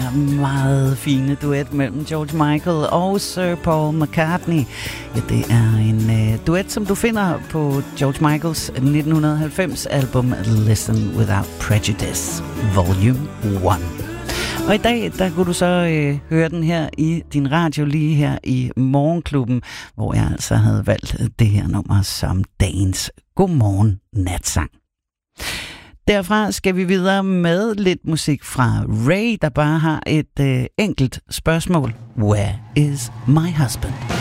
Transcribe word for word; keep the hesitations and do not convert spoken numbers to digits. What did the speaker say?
her meget fine duet mellem George Michael og Sir Paul McCartney. Ja, det er en uh, duet, som du finder på George Michaels nitten halvfems album Listen Without Prejudice, Volume et. Og i dag, der kunne du så øh, høre den her i din radio lige her i Morgenklubben, hvor jeg altså havde valgt det her nummer som dagens Godmorgen Natsang. Derfra skal vi videre med lidt musik fra Ray, der bare har et øh, enkelt spørgsmål. Where is my husband?